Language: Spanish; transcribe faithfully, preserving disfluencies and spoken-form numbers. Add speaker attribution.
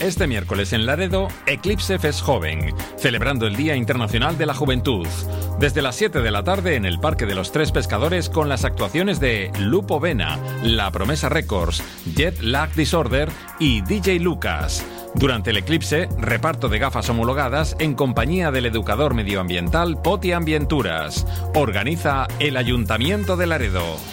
Speaker 1: Este miércoles en Laredo, Eclipse Fest Joven, celebrando el Día Internacional de la Juventud. Desde las siete de la tarde en el Parque de los Tres Pescadores con las actuaciones de Lupo Vena, La Promesa Records, Jet Lag Disorder y D J Lucas. Durante el eclipse, reparto de gafas homologadas en compañía del educador medioambiental Poti Ambienturas. Organiza el Ayuntamiento de Laredo.